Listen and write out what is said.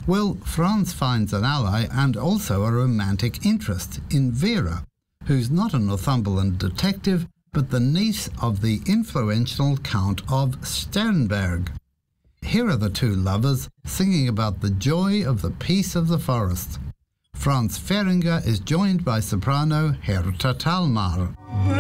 Well, Franz finds an ally and also a romantic interest in Vera, who's not a Northumberland detective, but the niece of the influential Count of Sternberg. Here are the two lovers singing about the joy of the peace of the forest. Franz Fehringer is joined by soprano Herta Thalmar.